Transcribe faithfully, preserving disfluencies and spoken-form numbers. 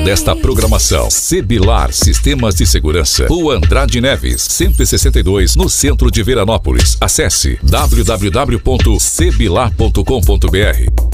desta programação. Sebilar Sistemas de Segurança. Rua Andrade Neves, cento e sessenta e dois, no centro de Veranópolis. Acesse w w w ponto sebilar ponto com ponto b r.